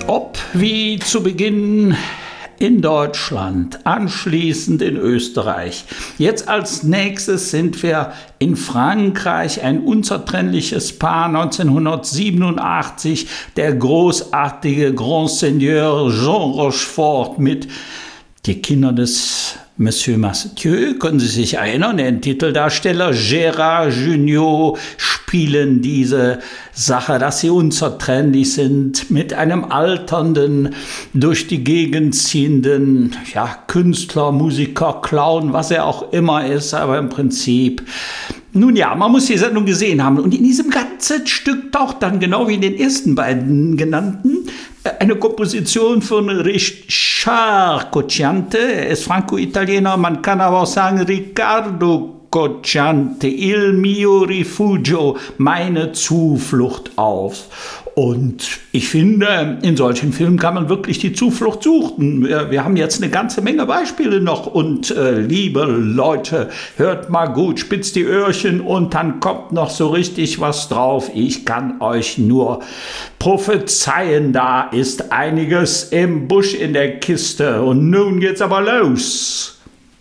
Ob wie zu Beginn in Deutschland, anschließend in Österreich. Jetzt als nächstes sind wir in Frankreich, ein unzertrennliches Paar, 1987, der großartige Grand Seigneur Jean Rochefort mit Die Kinder des Monsieur Mathieu, können Sie sich erinnern, den Titeldarsteller Gérard Jugnot spielen diese Sache, dass sie unzertrennlich sind, mit einem alternden, durch die Gegend ziehenden Künstler, Musiker, Clown, was er auch immer ist, aber im Prinzip, nun ja, man muss die Sendung gesehen haben. Und in diesem ganzen Stück taucht dann, genau wie in den ersten beiden genannten, eine Komposition von Richard Cocciante. Er ist Franco-Italiener, man kann aber auch sagen Riccardo Cocciante, Il mio rifugio, meine Zuflucht auf. Und ich finde, in solchen Filmen kann man wirklich die Zuflucht suchen. Wir haben jetzt eine ganze Menge Beispiele noch. Und liebe Leute, hört mal gut, spitzt die Öhrchen und dann kommt noch so richtig was drauf. Ich kann euch nur prophezeien, da ist einiges im Busch in der Kiste. Und nun geht's aber los.